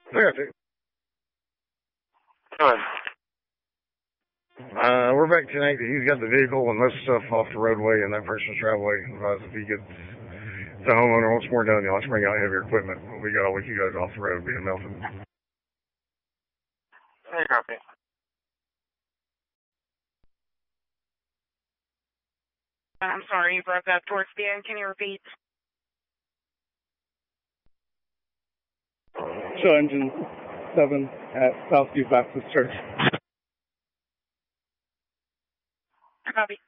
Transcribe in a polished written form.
I got you. Go ahead. We're back tonight. He's got the vehicle and most stuff off the roadway and that person's driveway. If he gets the homeowner wants more done, he'll have to bring out heavier equipment. We got all we can go off the road being melted. Hey, copy. I'm sorry, you broke up towards the end. Can you repeat? Show engine 7 at Southview Baptist Church. Copy.